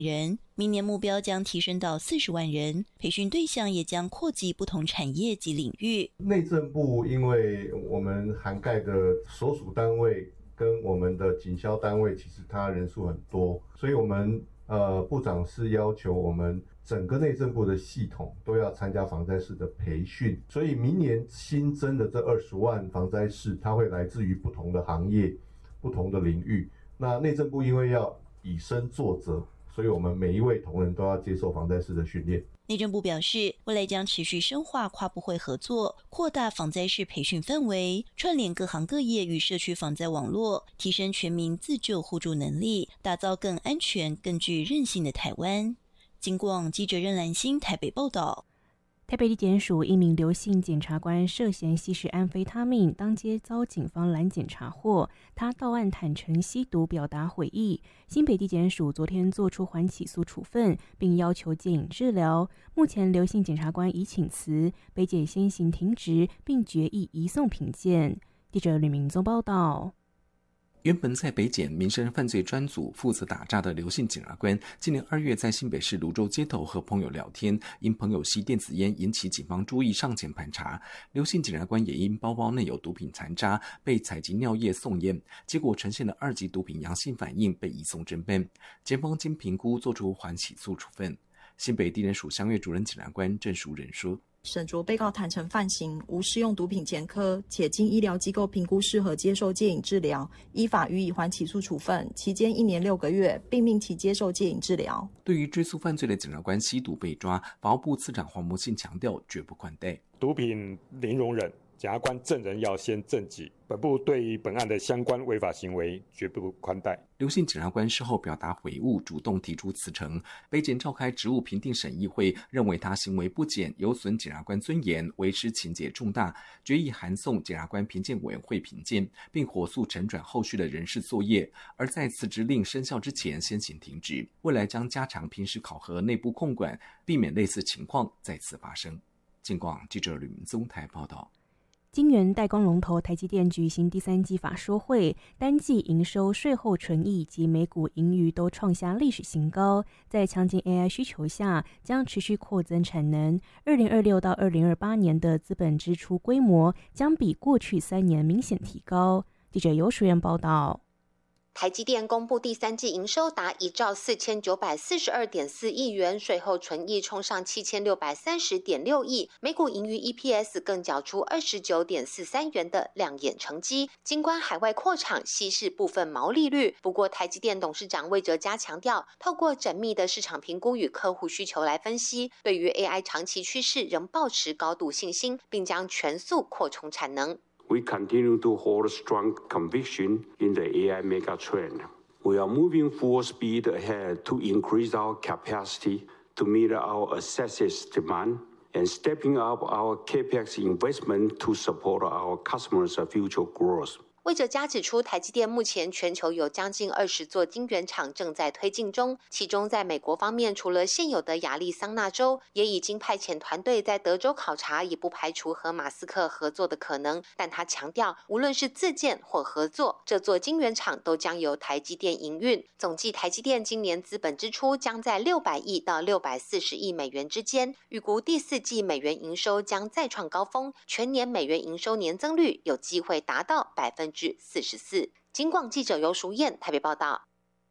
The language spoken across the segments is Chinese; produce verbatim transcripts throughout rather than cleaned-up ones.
人，明年目标将提升到四十万人，培训对象也将扩及不同产业及领域。 内政部因为我们涵盖的所属单位跟我们的警消单位，其实它人数很多，所以我们呃部长是要求我们整个内政部的系统都要参加防灾士的培训，所以明年新增的这二十万防灾士，它会来自于不同的行业、不同的领域。那内政部因为要以身作则，所以我们每一位同仁都要接受防灾士的训练。 内政部表示，未来将持续深化跨部会合作，扩大防灾士培训氛围，串联各行各业与社区防灾网络，提升全民自救互助能力，打造更安全、更具韧性的台湾。警广记者任兰心台北报道。 台北地检署一名刘姓检察官涉嫌吸食安非他命，当街遭警方拦检查获，他到案坦承吸毒，表达悔意。新北地检署昨天作出缓起诉处分，并要求戒瘾治疗。目前刘姓检察官已请辞，北检先行停职，并决议移送评鉴。记者吕明宗报道。 原本在北检民生犯罪专组负责打诈的刘姓检察官，今年二月在新北市泸州街头和朋友聊天，因朋友吸电子烟引起警方注意，上前盘查。刘姓检察官也因包包内有毒品残渣，被采集尿液送验，结果呈现了二级毒品阳性反应，被移送侦办。检方经评估作出缓起诉处分。新北地检署襄岳主任检察官郑淑仁说， 审酌被告坦承犯行，无适用毒品前科，且经医疗机构评估适合接受戒瘾治疗，依法予以缓起诉处分，期间一年六个月，并命其接受戒瘾治疗。 对于追诉犯罪的检察官吸毒被抓，法务部次长黄模信强调绝不宽待。 毒品零容忍，检察官证人要先证己，本部对于本案的相关违法行为绝不宽待。 刘姓检察官事后表达悔悟，主动提出辞呈。北检召开职务评定审议会，认为他行为不检，有损检察官尊严，为师情节重大，决议函送检察官评鉴委员会评鉴，并火速陈转后续的人事作业。而在辞职令生效之前先行停职，未来将加强平时考核、内部控管，避免类似情况再次发生。警广记者吕明宗台报道。 晶圆代工龙头台积电举行第三季法说会，单季营收、税后纯益及每股盈余都创下历史新高。在强劲 A I 需求下，将持续扩增产能。二零二六到二零二八年的资本支出规模将比过去三年明显提高。记者游淑燕报道。 台积电公布第三季营收达一兆四千九百四十二点四亿元，税后纯益冲上七千六百三十点六亿，每股盈余 E P S 更缴出二十九点四三元的亮眼成绩。尽管海外扩厂稀释部分毛利率，不过台积电董事长魏哲嘉强调，透过缜密的市场评估与客户需求来分析，对于 A I 长期趋势仍抱持高度信心，并将全速扩充产能。 We continue to hold strong conviction in the A I mega trend. We are moving full speed ahead to increase our capacity to meet our assessed demand and stepping up our capex investment to support our customers' future growth. 魏哲嘉指出，台积电目前全球有将近二十座晶圆厂正在推进中，其中在美国方面，除了现有的亚利桑那州，也已经派遣团队在德州考察，也不排除和马斯克合作的可能。但他强调，无论是自建或合作，这座晶圆厂都将由台积电营运。总计台积电今年资本支出将在六百亿到六百四十亿美元之间，预估第四季美元营收将再创高峰，全年美元营收年增率有机会达到百分之四十四。警广记者游淑燕台北报道。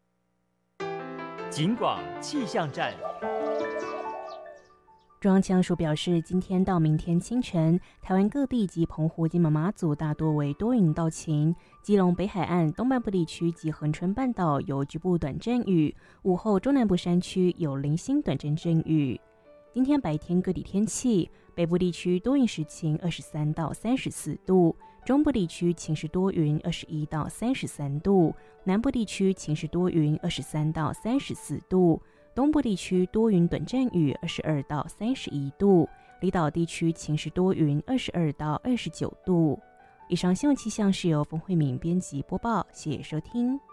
警广气象站。 中央气象署表示，今天到明天清晨，台湾各地及澎湖、金门、马祖大多为多云到晴，基隆北海岸、东半部地区及恒春半岛有局部短阵雨，午后中南部山区有零星短阵阵雨。今天白天各地天气，北部地区多云时晴，二十三到三十四度；中部地区晴时多云，二十一到三十三度；南部地区晴时多云，二十三到三十四度；东部地区多云短阵雨，二十二到三十一度；离岛地区晴时多云，二十二到二十九度。以上新闻气象是由冯慧敏编辑播报，谢谢收听。